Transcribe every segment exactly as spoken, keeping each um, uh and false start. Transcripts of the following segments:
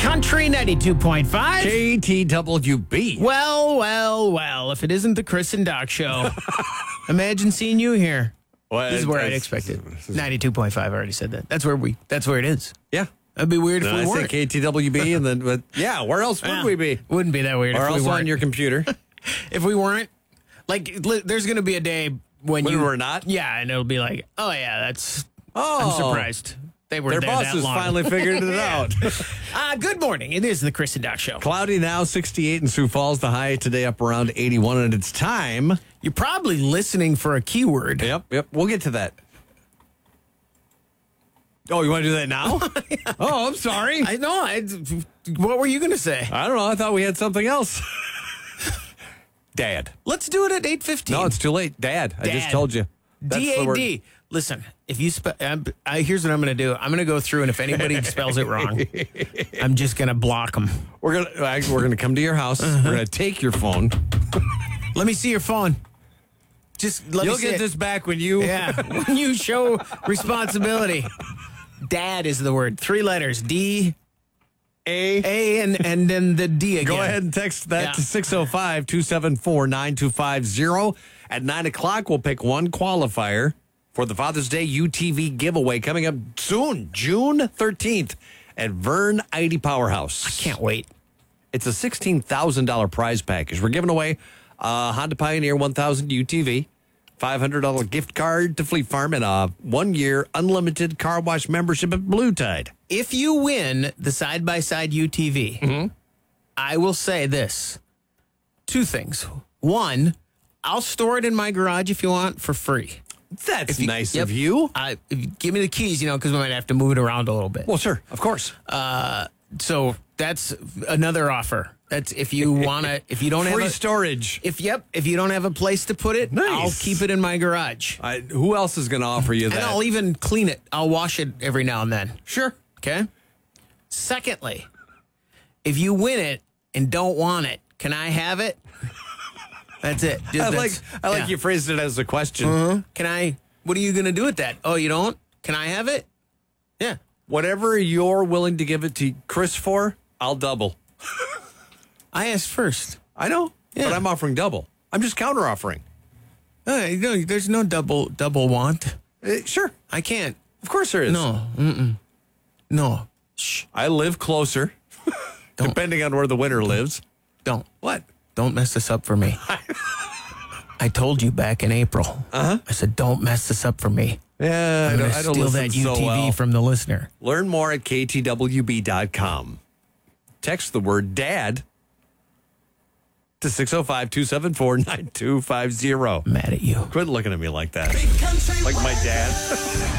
Country ninety-two point five. K T W B. Well, well, well, if it isn't the Chris and Doc show, imagine seeing you here. Well, This is where I'd it's- expect it. ninety-two point five, I already said that. That's where we, that's where it is. Yeah. That'd be weird if No, we I say weren't. K T W B, and then, but yeah, where else would Yeah, we be? Wouldn't be that weird Or if else we weren't. on your computer. If we weren't, like, li- there's going to be a day when, When you we're not? Yeah, and it'll be like, oh yeah, that's. Oh. I'm surprised they were Their there that bosses long. finally figured it out. Uh, good morning. It is the Chris and Doc show. Cloudy now, sixty-eight in Sioux Falls. The high today up around eighty-one, and it's time. You're probably listening for a keyword. Yep, yep. We'll get to that. Oh, you want to do that now? Oh, I'm sorry. I know. I, what were you going to say? I don't know. I thought we had something else. Dad. Let's do it at eight fifteen. No, it's too late. Dad. I just Dad. told you. That's D the A word. D. Listen, if you spell, I, here's what I'm going to do. I'm going to go through, and if anybody spells it wrong, I'm just going to block them. We're gonna I- we're gonna come to your house. Uh-huh. We're gonna take your phone. Let me see your phone. Just let You'll me see get it. this back when you. Yeah, when you show responsibility. Dad is the word. Three letters. D, A. A, and, and then the D again. Go ahead and text that Yeah. to six oh five, two seven four, nine two five zero. At nine o'clock, we'll pick one qualifier for the Father's Day U T V giveaway coming up soon, June thirteenth at Vern I D Powerhouse. Can't wait. It's a sixteen thousand dollars prize package. We're giving away a Honda Pioneer one thousand U T V, five hundred dollars gift card to Fleet Farm, and a one-year unlimited car wash membership at Blue Tide. If you win the side-by-side U T V, Mm-hmm. I will say this. Two things. One, I'll store it in my garage if you want for free. That's you- nice yep. of you. I, if you give me the keys, you know, because we might have to move it around a little bit. Well, sure, of course. So that's another offer. That's if you want to, if you don't Free have a, storage. if, yep, if you don't have a place to put it, Nice. I'll keep it in my garage. I, who else is going to offer you that? And I'll even clean it. I'll wash it every now and then. Sure. Okay. Secondly, if you win it and don't want it, can I have it? That's it. Just- I like that's- I like yeah. you phrased it as a question. Uh-huh. Can I? What are you going to do with that? Oh, you don't? Can I have it? Yeah. Whatever you're willing to give it to Chris for, I'll double. I asked first. I know, Yeah. but I'm offering double. I'm just counter offering. Uh, no, there's no double double want. Uh, sure, I can't. of course there is. No. Mm-mm. No. Shh. I live closer, Don't. depending on where the winner lives. Don't. What? Don't mess this up for me. I told you back in April. Uh-huh. I said, don't mess this up for me. Yeah, I'm I going don't, to I don't steal listen that so U T V well. from the listener. Learn more at K T W B dot com. Text the word dad to six oh five, two seven four, nine two five zero. Mad at you. Quit looking at me like that. Like my dad.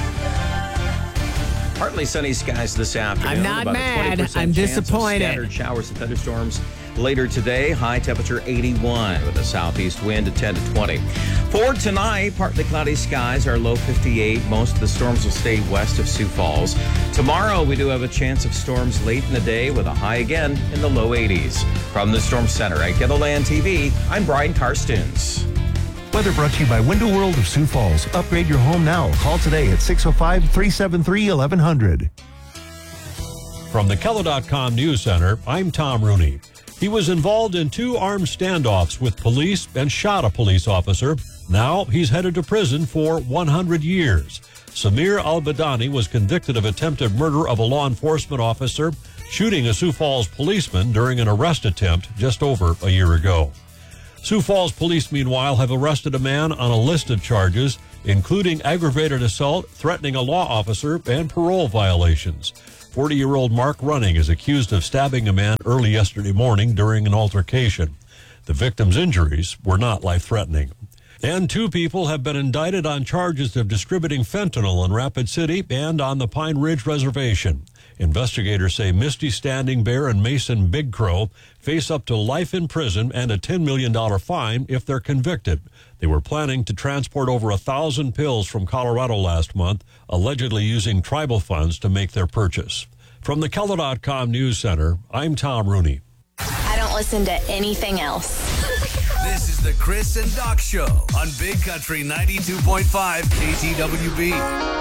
Partly sunny skies this afternoon. I'm not about a mad. twenty percent I'm chance of disappointed. Scattered showers and thunderstorms later today. High temperature eighty-one with a southeast wind of ten to twenty. For tonight, partly cloudy skies. Our low fifty-eight. Most of the storms will stay west of Sioux Falls. Tomorrow, we do have a chance of storms late in the day with a high again in the low eighties. From the Storm Center at Githerland T V, I'm Brian Karstens. Weather brought to you by Window World of Sioux Falls. Upgrade your home now. Call today at six oh five, three seven three, eleven hundred. From the Keller dot com News Center, I'm Tom Rooney. He was involved in two armed standoffs with police and shot a police officer. Now he's headed to prison for one hundred years. Samir Al-Badani was convicted of attempted murder of a law enforcement officer, shooting a Sioux Falls policeman during an arrest attempt just over a year ago. Sioux Falls police, meanwhile, have arrested a man on a list of charges, including aggravated assault, threatening a law officer, and parole violations. forty-year-old Mark Running is accused of stabbing a man early yesterday morning during an altercation. The victim's injuries were not life-threatening. And two people have been indicted on charges of distributing fentanyl in Rapid City and on the Pine Ridge Reservation. Investigators say Misty Standing Bear and Mason Big Crow face up to life in prison and a ten million dollars fine if they're convicted. They were planning to transport over a thousand pills from Colorado last month, allegedly using tribal funds to make their purchase. From the Keller dot com News Center, I'm Tom Rooney. I don't listen to anything else. This is the Chris and Doc Show on Big Country ninety-two point five K T W B.